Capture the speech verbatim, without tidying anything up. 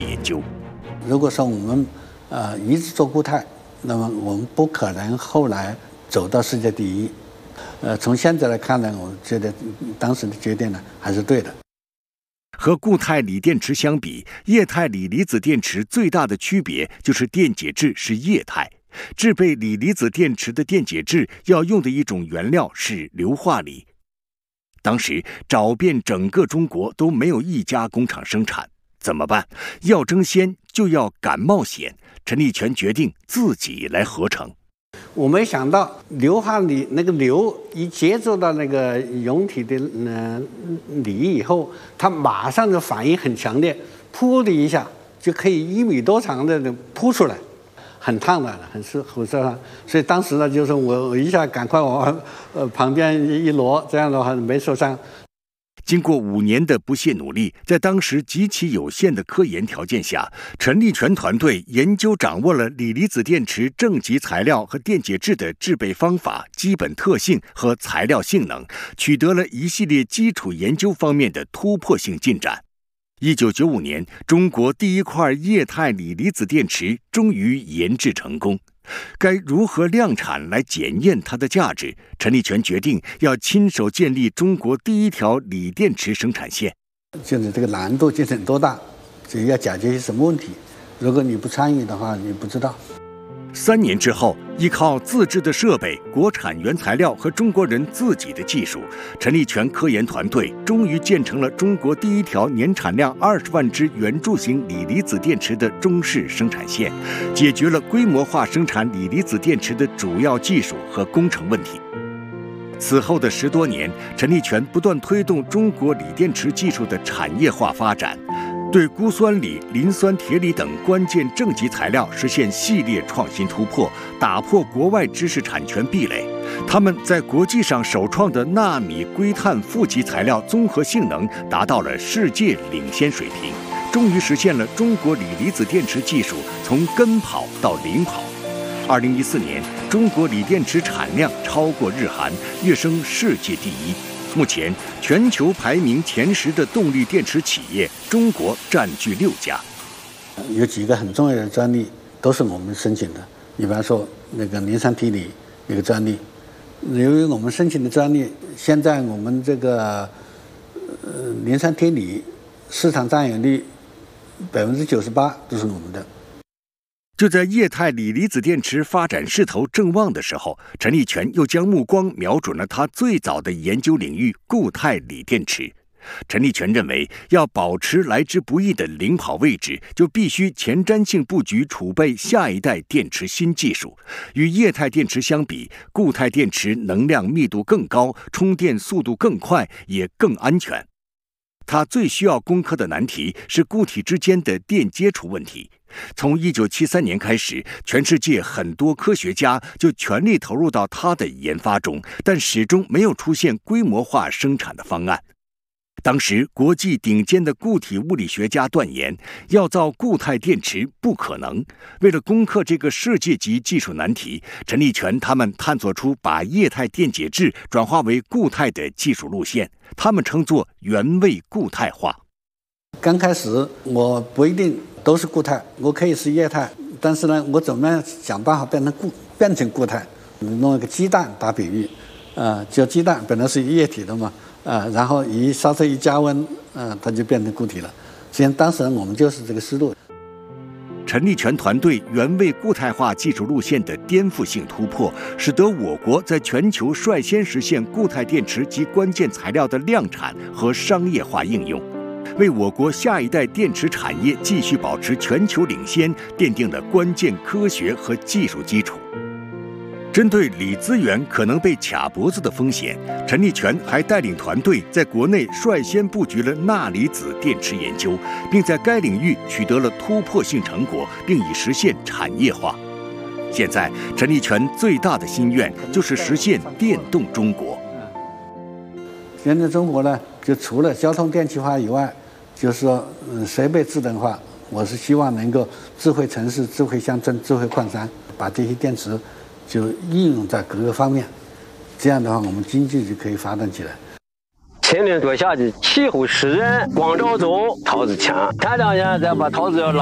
研究。 如果说我们呃一直做固态，那么我们不可能后来走到世界第一。呃，从现在来看呢，我觉得当时的决定呢还是对的。 和固态锂电池相比，液态锂离子电池最大的区别就是电解质是液态。制备锂离子电池的电解质要用的一种原料是硫化锂。当时找遍整个中国都没有一家工厂生产，怎么办？要争先就要敢冒险。陈立全决定自己来合成。 我没想到硫化锂那个硫一接触到那个溶体的呃锂以后，它马上就反应很强烈，噗的一下就可以一米多长的扑出来，很烫的，很是很受伤。所以当时呢，就是我我一下赶快往呃旁边一挪，这样的话没受伤。 经过五年的不懈努力，在当时极其有限的科研条件下，陈立全团队研究掌握了锂离子电池正极材料和电解质的制备方法、基本特性和材料性能，取得了一系列基础研究方面的突破性进展。一九九五年，中国第一块液态锂离子电池终于研制成功。该如何量产来检验它的价值？陈立全决定要亲手建立中国第一条锂电池生产线。 就是这个难度究竟多大，就要解决什么问题。如果你不参与的话，你不知道。 三年之后，依靠自制的设备、国产原材料和中国人自己的技术，陈立全科研团队终于建成了中国第一条年产量二十万只圆柱形锂离子电池的中式生产线，解决了规模化生产锂离子电池的主要技术和工程问题。此后的十多年，陈立全不断推动中国锂电池技术的产业化发展，对钴酸锂、磷酸铁锂等关键正极材料实现系列创新突破，打破国外知识产权壁垒。他们在国际上首创的纳米硅碳负极材料综合性能达到了世界领先水平，终于实现了中国锂离子电池技术从跟跑到领跑。二零一四年，中国锂电池产量超过日韩，跃升世界第一。目前，全球排名前十的动力电池企业，中国占据六家。 有几个很重要的专利都是我们申请的，比方说那个磷酸铁锂那个专利，由于我们申请的专利，现在我们这个呃磷酸铁锂市场占有率百分之九十八都是我们的。 就在液态锂离子电池发展势头正旺的时候，陈立全又将目光瞄准了他最早的研究领域固态锂电池。陈立全认为，要保持来之不易的领跑位置，就必须前瞻性布局储备下一代电池新技术。与液态电池相比，固态电池能量密度更高，充电速度更快，也更安全。它最需要攻克的难题是固体之间的电接触问题。从一九七三年开始，全世界很多科学家就全力投入到它的研发中，但始终没有出现规模化生产的方案。当时，国际顶尖的固体物理学家断言，要造固态电池不可能。为了攻克这个世界级技术难题，陈立全他们探索出把液态电解质转化为固态的技术路线，他们称作原位固态化。 刚开始我不一定都是固态，我可以是液态，但是呢，我怎么样想办法变成固变成固态？弄一个鸡蛋打比喻，呃，就鸡蛋本来是液体的嘛。呃，然后一稍微一加温，呃，它就变成固体了。实际上，当时我们就是这个思路。 陈立全团队原位固态化技术路线的颠覆性突破，使得我国在全球率先实现固态电池及关键材料的量产和商业化应用，为我国下一代电池产业继续保持全球领先奠定了关键科学和技术基础。针对锂资源可能被卡脖子的风险，陈立全还带领团队在国内率先布局了钠离子电池研究，并在该领域取得了突破性成果，并已实现产业化。现在，陈立全最大的心愿就是实现电动中国。 现在中国呢，就除了交通电气化以外，就是说，嗯，设备智能化。我是希望能够智慧城市、智慧乡镇、智慧矿山，把这些电池就应用在各个方面，这样的话，我们经济就可以发展起来。 秦岭多下的气候湿润，光照足，桃子强。前两年咱把桃子要拉。